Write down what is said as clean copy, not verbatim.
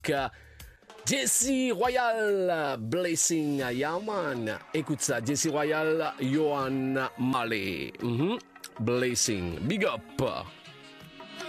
Jesse Royal, Blessing, Yaman. Écoute ça, Jesse Royal, Johan Malé. Blessing, big up.